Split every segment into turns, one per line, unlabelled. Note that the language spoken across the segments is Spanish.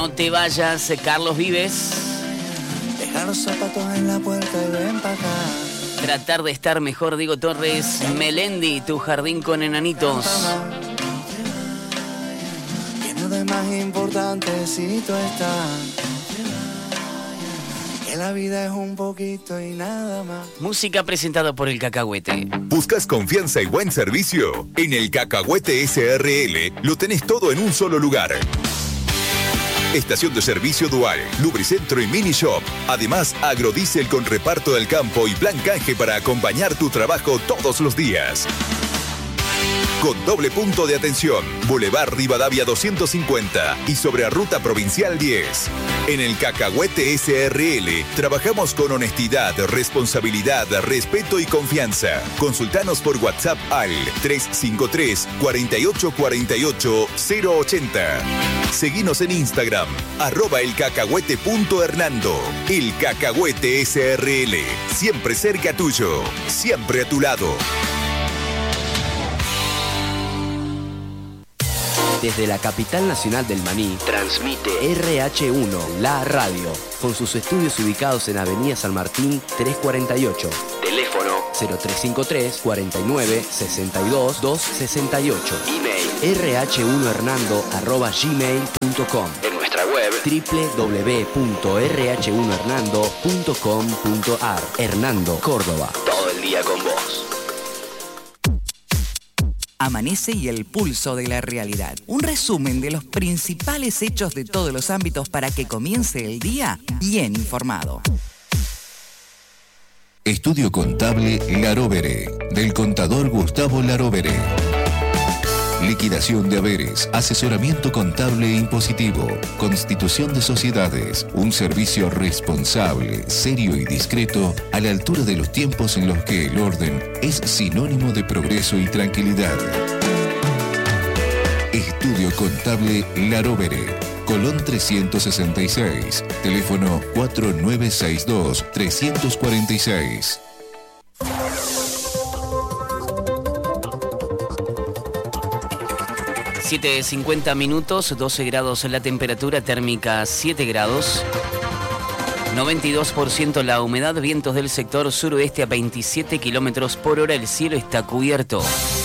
No te vayas, Carlos Vives.
Deja los zapatos en la puerta y ven para acá.
Tratar de estar mejor, Diego Torres. Melendi, tu jardín con enanitos.
Que nada es más importante si tú estás. Que la vida es un poquito y nada más.
Música presentada por El Cacahuete.
¿Buscas confianza y buen servicio? En El Cacahuete SRL lo tenés todo en un solo lugar. Estación de servicio dual, lubricentro y mini shop. Además, agrodiesel con reparto del campo y plan canje para acompañar tu trabajo todos los días. Con doble punto de atención, Boulevard Rivadavia 250 y sobre Ruta Provincial 10. En El Cacahuete SRL trabajamos con honestidad, responsabilidad, respeto y confianza. Consultanos por WhatsApp al 353 48 48 080. Seguinos en Instagram, @elcacahuete.hernando. El Cacahuete SRL, siempre cerca tuyo, siempre a tu lado.
Desde la capital nacional del maní, transmite RH1, la radio, con sus estudios ubicados en Avenida San Martín 348. Teléfono 0353 49 62 268. Email rh1hernando@gmail.com. En nuestra web www.rh1hernando.com.ar. Hernando, Córdoba. Todo el día con vos.
Amanece y el pulso de la realidad. Un resumen de los principales hechos de todos los ámbitos para que comience el día bien informado.
Estudio Contable Larovere, del contador Gustavo Larovere. Liquidación de haberes, asesoramiento contable e impositivo, constitución de sociedades, un servicio responsable, serio y discreto a la altura de los tiempos en los que el orden es sinónimo de progreso y tranquilidad. Estudio Contable Larovere, Colón 366, teléfono 4962-346.
7:50 minutos, 12 grados la temperatura térmica, 7 grados. 92% la humedad, vientos del sector suroeste a 27 kilómetros por hora, el cielo está cubierto.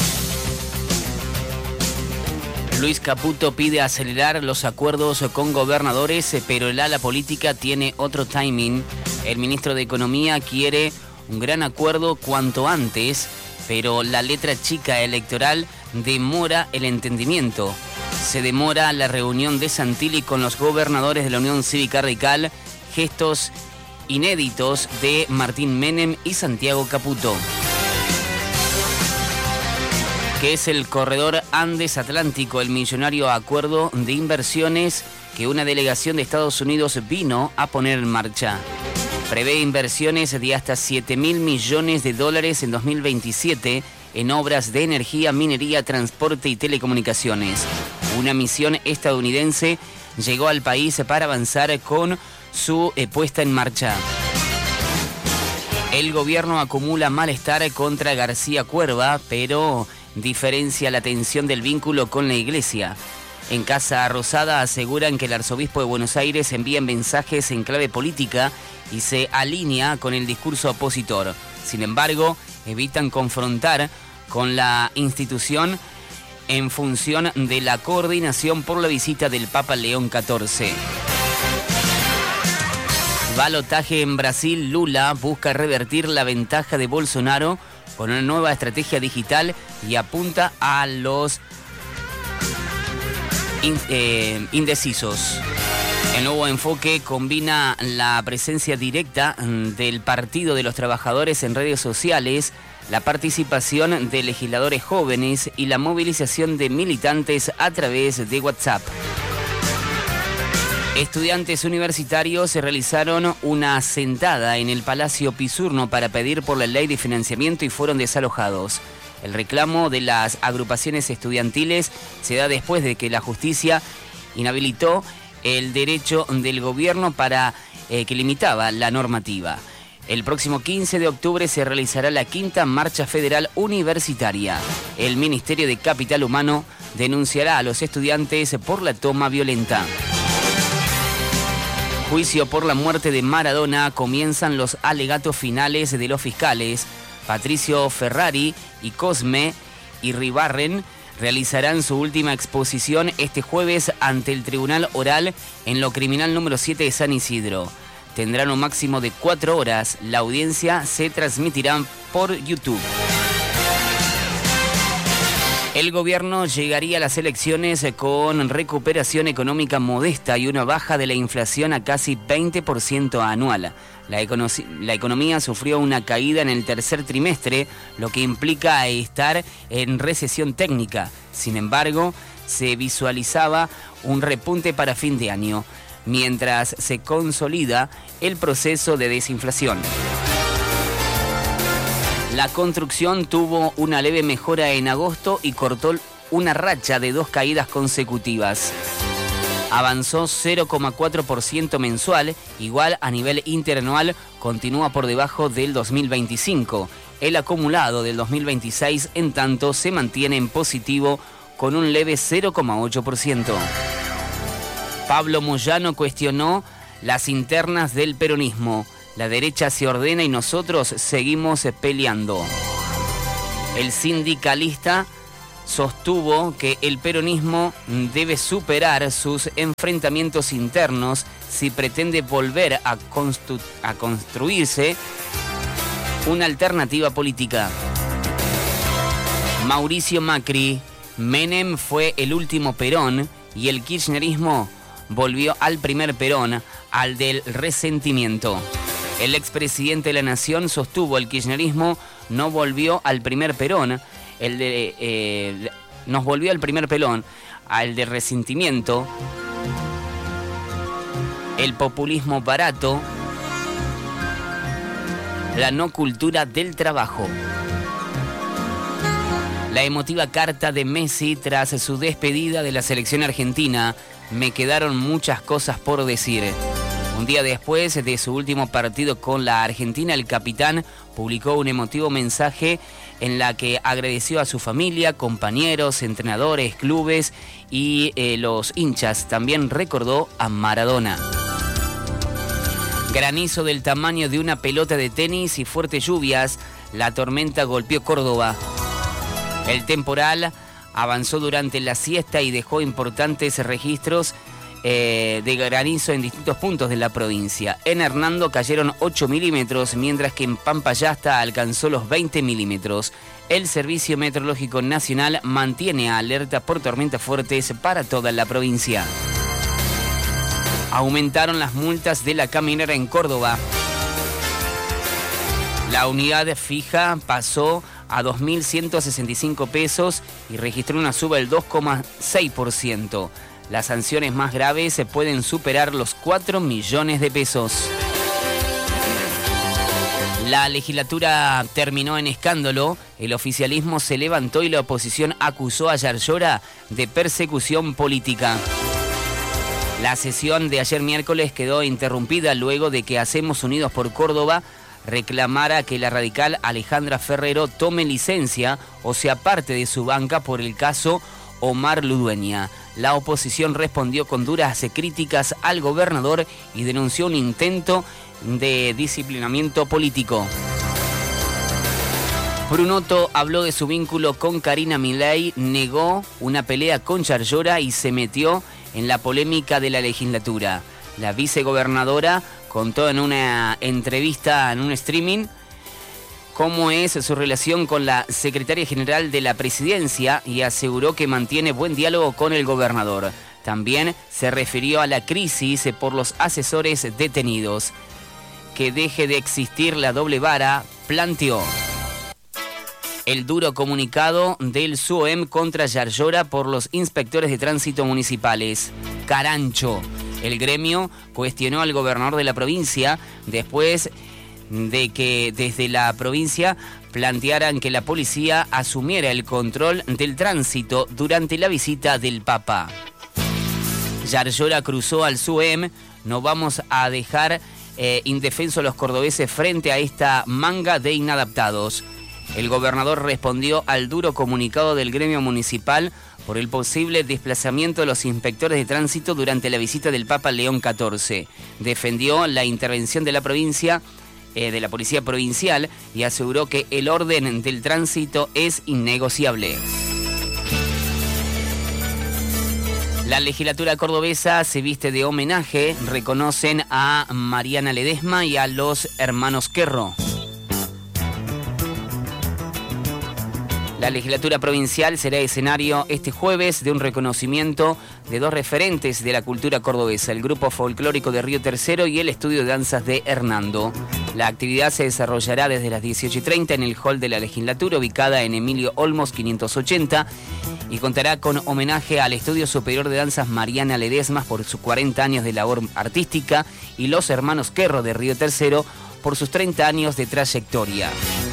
Luis Caputo pide acelerar los acuerdos con gobernadores, pero el ala política tiene otro timing. El ministro de Economía quiere un gran acuerdo cuanto antes, pero la letra chica electoral demora el entendimiento. Se demora la reunión de Santilli con los gobernadores de la Unión Cívica Radical, gestos inéditos de Martín Menem y Santiago Caputo. ¿Qué es el corredor Andes Atlántico, el millonario acuerdo de inversiones que una delegación de Estados Unidos vino a poner en marcha? Prevé inversiones de hasta $7.000 millones en 2027 en obras de energía, minería, transporte y telecomunicaciones. Una misión estadounidense llegó al país para avanzar con su puesta en marcha. El gobierno acumula malestar contra García Cuerva, pero diferencia la tensión del vínculo con la iglesia. En Casa Rosada aseguran que el arzobispo de Buenos Aires envía mensajes en clave política y se alinea con el discurso opositor. Sin embargo, evitan confrontar con la institución en función de la coordinación por la visita del Papa León XIV. Balotaje en Brasil, Lula busca revertir la ventaja de Bolsonaro con una nueva estrategia digital y apunta a los indecisos. El nuevo enfoque combina la presencia directa del Partido de los Trabajadores en redes sociales, la participación de legisladores jóvenes y la movilización de militantes a través de WhatsApp. Estudiantes universitarios se realizaron una sentada en el Palacio Pisurno para pedir por la ley de financiamiento y fueron desalojados. El reclamo de las agrupaciones estudiantiles se da después de que la justicia inhabilitó el derecho del gobierno para que limitaba la normativa. El próximo 15 de octubre se realizará la 5ª Marcha Federal Universitaria. El Ministerio de Capital Humano denunciará a los estudiantes por la toma violenta. Juicio por la muerte de Maradona. Comienzan los alegatos finales de los fiscales. Patricio Ferrari y Cosme Iribarren realizarán su última exposición este jueves ante el Tribunal Oral en lo criminal número 7 de San Isidro. Tendrán un máximo de 4 horas. La audiencia se transmitirá por YouTube. El gobierno llegaría a las elecciones con recuperación económica modesta y una baja de la inflación a casi 20% anual. La economía sufrió una caída en el tercer trimestre, lo que implica estar en recesión técnica. Sin embargo, se visualizaba un repunte para fin de año, mientras se consolida el proceso de desinflación. La construcción tuvo una leve mejora en agosto y cortó una racha de 2 caídas consecutivas. Avanzó 0,4% mensual, igual a nivel interanual, continúa por debajo del 2025. El acumulado del 2026, en tanto, se mantiene en positivo con un leve 0,8%. Pablo Moyano cuestionó las internas del peronismo. La derecha se ordena y nosotros seguimos peleando. El sindicalista sostuvo que el peronismo debe superar sus enfrentamientos internos si pretende volver a construirse una alternativa política. Mauricio Macri: Menem fue el último Perón y el kirchnerismo volvió al primer Perón, al del resentimiento. El expresidente de la Nación sostuvo el kirchnerismo no volvió al primer Perón, nos volvió al primer Perón, al de resentimiento, el populismo barato, la no cultura del trabajo. La emotiva carta de Messi tras su despedida de la selección argentina: me quedaron muchas cosas por decir. Un día después de su último partido con la Argentina, el capitán publicó un emotivo mensaje en la que agradeció a su familia, compañeros, entrenadores, clubes y los hinchas. También recordó a Maradona. Granizo del tamaño de una pelota de tenis y fuertes lluvias. La tormenta golpeó Córdoba. El temporal avanzó durante la siesta y dejó importantes registros de granizo en distintos puntos de la provincia. En Hernando cayeron 8 milímetros, mientras que en Pampayasta alcanzó los 20 milímetros. El Servicio Meteorológico Nacional mantiene alerta por tormentas fuertes para toda la provincia. Aumentaron las multas de la caminera en Córdoba. La unidad fija pasó a 2.165 pesos y registró una suba del 2,6%. Las sanciones más graves se pueden superar los 4 millones de pesos. La legislatura terminó en escándalo. El oficialismo se levantó y la oposición acusó a Yarlora de persecución política. La sesión de ayer miércoles quedó interrumpida luego de que Hacemos Unidos por Córdoba reclamara que la radical Alejandra Ferrero tome licencia o se aparte de su banca por el caso Omar Ludueña. La oposición respondió con duras críticas al gobernador y denunció un intento de disciplinamiento político. Brunotto habló de su vínculo con Karina Milei, negó una pelea con Yarlora y se metió en la polémica de la legislatura. La vicegobernadora contó en una entrevista, en un streaming, cómo es su relación con la secretaria general de la presidencia y aseguró que mantiene buen diálogo con el gobernador. También se refirió a la crisis por los asesores detenidos. Que deje de existir la doble vara, planteó. El duro comunicado del SUEM contra Yarlora por los inspectores de tránsito municipales. Carancho. El gremio cuestionó al gobernador de la provincia después de que desde la provincia plantearan que la policía asumiera el control del tránsito durante la visita del Papa. Yarlora cruzó al SUEM: no vamos a dejar indefensos a los cordobeses frente a esta manga de inadaptados. El gobernador respondió al duro comunicado del gremio municipal por el posible desplazamiento de los inspectores de tránsito durante la visita del Papa León XIV. Defendió la intervención de la provincia, de la Policía Provincial, y aseguró que el orden del tránsito es innegociable. La legislatura cordobesa se viste de homenaje, reconocen a Mariana Ledesma y a los hermanos Querro. La legislatura provincial será escenario este jueves de un reconocimiento de dos referentes de la cultura cordobesa, el grupo folclórico de Río Tercero y el estudio de danzas de Hernando. La actividad se desarrollará desde las 18:30 en el hall de la legislatura, ubicada en Emilio Olmos 580, y contará con homenaje al Estudio Superior de Danzas Mariana Ledesma por sus 40 años de labor artística y los hermanos Querro de Río Tercero por sus 30 años de trayectoria.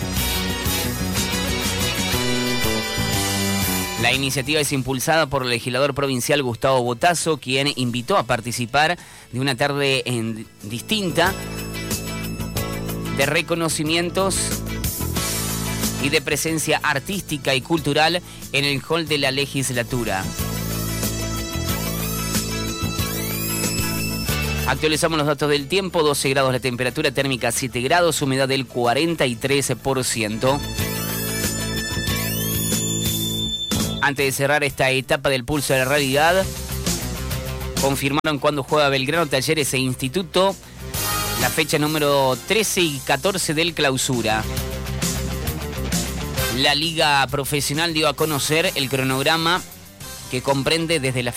La iniciativa es impulsada por el legislador provincial Gustavo Botazo, quien invitó a participar de una tarde distinta de reconocimientos y de presencia artística y cultural en el hall de la legislatura. Actualizamos los datos del tiempo: 12 grados la temperatura, térmica 7 grados, humedad del 43%. Antes de cerrar esta etapa del pulso de la realidad, confirmaron cuándo juega Belgrano, Talleres e Instituto, la fecha número 13 y 14 del clausura. La Liga Profesional dio a conocer el cronograma que comprende desde la